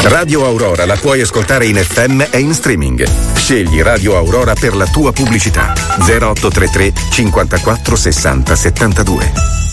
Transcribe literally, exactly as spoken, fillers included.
Radio Aurora la puoi ascoltare in F M e in streaming. Scegli Radio Aurora per la tua pubblicità. zero otto tre tre cinquantaquattro sessanta settantadue.